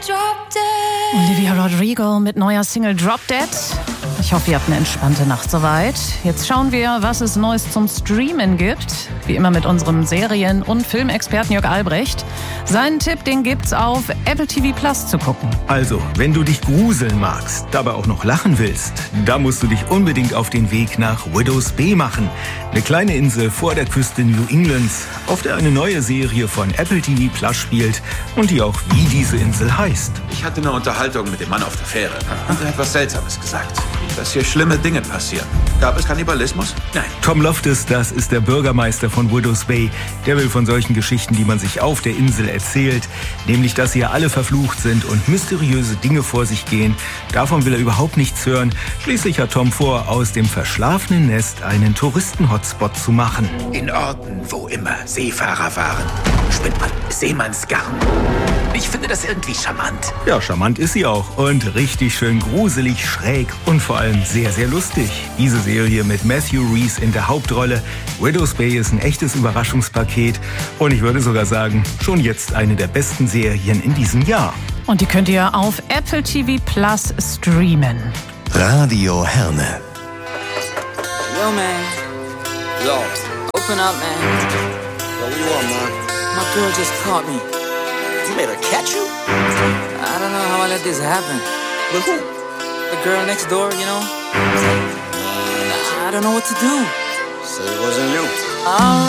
Olivia Rodrigo mit neuer Single Drop Dead. Ich hoffe, ihr habt eine entspannte Nacht soweit. Jetzt schauen wir, was es Neues zum Streamen gibt. Wie immer mit unserem Serien- und Filmexperten Jörg Albrecht. Seinen Tipp, den gibt's auf Apple TV Plus zu gucken. Also, wenn du dich gruseln magst, dabei auch noch lachen willst, da musst du dich unbedingt auf den Weg nach Widow's Bay machen. Eine kleine Insel vor der Küste New Englands, auf der eine neue Serie von Apple TV Plus spielt und die auch wie diese Insel heißt. Ich hatte eine Unterhaltung mit dem Mann auf der Fähre und er hat was Seltsames gesagt. Dass hier schlimme Dinge passieren. Gab es Kannibalismus? Nein. Tom Loftus, das ist der Bürgermeister von Widow's Bay. Der will von solchen Geschichten, die man sich auf der Insel erzählt, nämlich, dass hier alle verflucht sind und mysteriöse Dinge vor sich gehen. Davon will er überhaupt nichts hören. Schließlich hat Tom vor, aus dem verschlafenen Nest einen Touristen-Hotspot zu machen. In Orten, wo immer Seefahrer waren, spinnt man Seemannsgarn. Ich finde das irgendwie charmant. Ja, charmant ist sie auch. Und richtig schön gruselig, schräg und vor allem sehr, sehr lustig. Diese Serie mit Matthew Rhys in der Hauptrolle. Widow's Bay ist ein echtes Überraschungspaket. Und ich würde sogar sagen, schon jetzt eine der besten Serien in diesem Jahr. Und die könnt ihr auf Apple TV Plus streamen. Radio Herne. Yo, man. Yo. Open up, man. Yo, what you want, man? My girl just caught me. You made her catch you? I don't know how I let this happen. With who? The girl next door, you know? I don't know what to do. Say it wasn't you. All